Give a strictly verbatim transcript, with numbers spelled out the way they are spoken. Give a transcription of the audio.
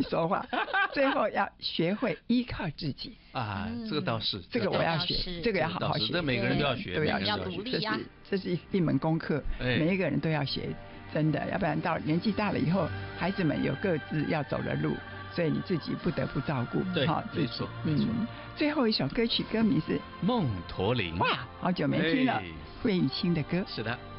说话，最后要学会依靠自己啊，这个倒是， 这个我要学，这个要好好学， 这每个人都要学， 对， 要努力啊， 这是一门功课，每一个人都要学，真的，要不然到年纪大了以后，孩子们有各自要走的路。所以你自己不得不照顾， 对，没错，没错。 最后一首歌曲歌名是《 梦驼铃》， 哇，好久没听了，费玉清的歌。 是的。